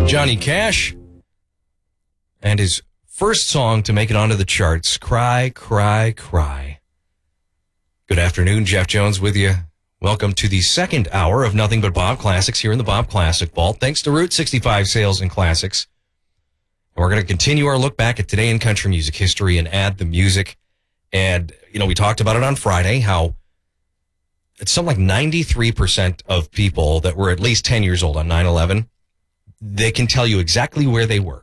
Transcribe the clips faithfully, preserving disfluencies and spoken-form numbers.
Johnny Cash and his first song to make it onto the charts, Cry, Cry, Cry. Good afternoon, Jeff Jones with you. Welcome to the second hour of Nothing But Bob Classics here in the Bob Classic Vault. Thanks to Route sixty-five Sales and Classics. And we're going to continue our look back at today in country music history and add the music. And, you know, we talked about it on Friday, how it's something like ninety-three percent of people that were at least ten years old on nine eleven, they can tell you exactly where they were.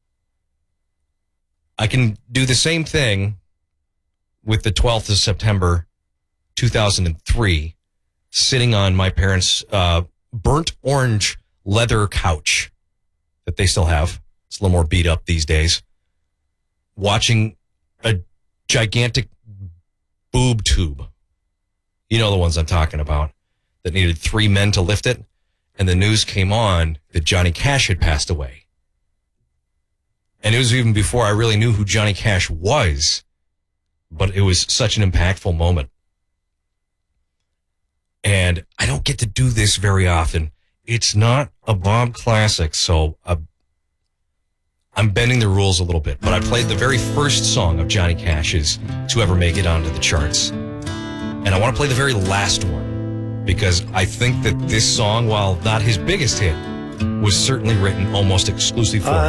I can do the same thing with the twelfth of September, two thousand three, sitting on my parents' uh, burnt orange leather couch that they still have. It's a little more beat up these days. Watching a gigantic boob tube. You know the ones I'm talking about, that needed three men to lift it. And the news came on that Johnny Cash had passed away. And it was even before I really knew who Johnny Cash was. But it was such an impactful moment. And I don't get to do this very often. It's not a Bob Classic, so uh, I'm bending the rules a little bit. But I played the very first song of Johnny Cash's to ever make it onto the charts. And I want to play the very last one. Because I think that this song, while not his biggest hit, was certainly written almost exclusively for him.